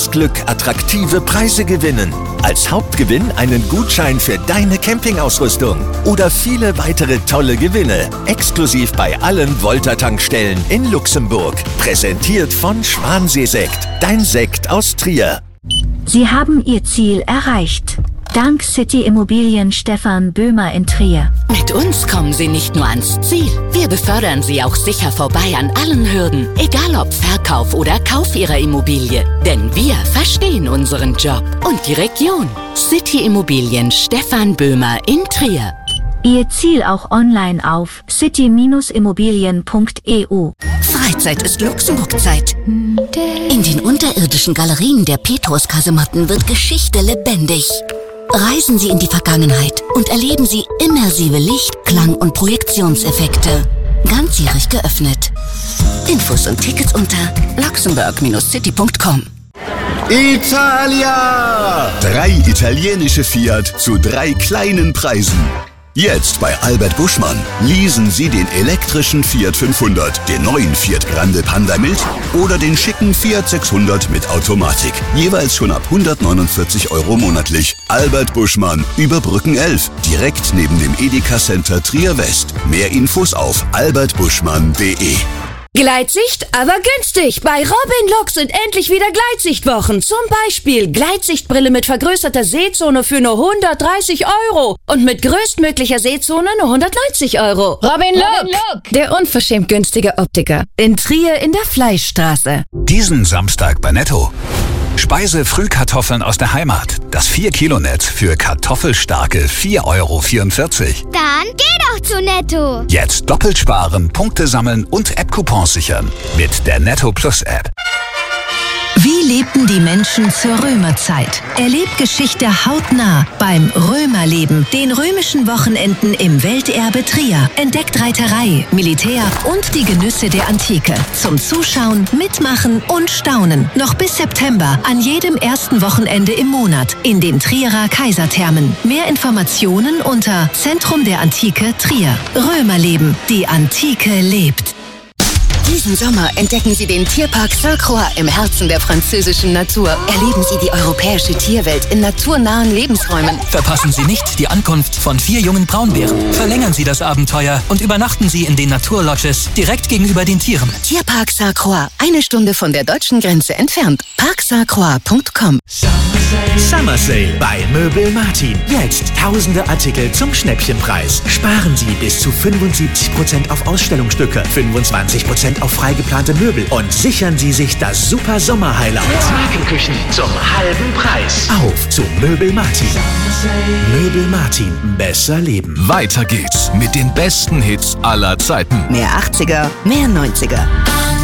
Glück attraktive Preise gewinnen. Als Hauptgewinn einen Gutschein für deine Campingausrüstung oder viele weitere tolle Gewinne. Exklusiv bei allen Volta-Tankstellen in Luxemburg. Präsentiert von Schwansee-Sekt, dein Sekt aus Trier. Sie haben Ihr Ziel erreicht. Dank City Immobilien Stefan Böhmer in Trier. Mit uns kommen Sie nicht nur ans Ziel. Wir befördern Sie auch sicher vorbei an allen Hürden. Egal ob Verkauf oder Kauf Ihrer Immobilie. Denn wir verstehen unseren Job und die Region. City Immobilien Stefan Böhmer in Trier. Ihr Ziel auch online auf city-immobilien.eu. Freizeit ist Luxemburg-Zeit. In den unterirdischen Galerien der Petrus-Kasematten wird Geschichte lebendig. Reisen Sie in die Vergangenheit und erleben Sie immersive Licht-, Klang- und Projektionseffekte. Ganzjährig geöffnet. Infos und Tickets unter luxemburg-city.com. Italia! 3 italienische Fiat zu 3 kleinen Preisen. Jetzt bei Albert Buschmann. Leasen Sie den elektrischen Fiat 500, den neuen Fiat Grande Panda Mild oder den schicken Fiat 600 mit Automatik. Jeweils schon ab 149 € monatlich. Albert Buschmann, über Brücken 11, direkt neben dem Edeka Center Trier West. Mehr Infos auf albertbuschmann.de. Gleitsicht, aber günstig. Bei Robin Lux sind endlich wieder Gleitsichtwochen. Zum Beispiel Gleitsichtbrille mit vergrößerter Sehzone für nur 130 € und mit größtmöglicher Sehzone nur 190 €. Robin Look, der unverschämt günstige Optiker. In Trier in der Fleischstraße. Diesen Samstag bei Netto. Speise-Frühkartoffeln aus der Heimat. Das 4-Kilo-Netz für kartoffelstarke 4,44 €. Dann geh doch zu Netto. Jetzt doppelt sparen, Punkte sammeln und App-Coupons sichern. Mit der Netto Plus App. Wie lebten die Menschen zur Römerzeit? Erlebt Geschichte hautnah beim Römerleben, den römischen Wochenenden im Welterbe Trier. Entdeckt Reiterei, Militär und die Genüsse der Antike. Zum Zuschauen, Mitmachen und Staunen. Noch bis September an jedem ersten Wochenende im Monat in den Trierer Kaiserthermen. Mehr Informationen unter Zentrum der Antike Trier. Römerleben, die Antike lebt. Diesen Sommer entdecken Sie den Tierpark Sainte-Croix im Herzen der französischen Natur. Erleben Sie die europäische Tierwelt in naturnahen Lebensräumen. Verpassen Sie nicht die Ankunft von 4 jungen Braunbären. Verlängern Sie das Abenteuer und übernachten Sie in den Naturlodges direkt gegenüber den Tieren. Tierpark Sainte-Croix, 1 Stunde von der deutschen Grenze entfernt. parksainte-croix.com. Summer Sale bei Möbel Martin. Jetzt tausende Artikel zum Schnäppchenpreis. Sparen Sie bis zu 75% auf Ausstellungsstücke, 25% auf freigeplante Möbel und sichern Sie sich das super Sommer-Highlight. Markenküchen zum halben Preis. Auf zu Möbel Martin. Möbel Martin. Besser leben. Weiter geht's mit den besten Hits aller Zeiten. Mehr 80er, mehr 90er.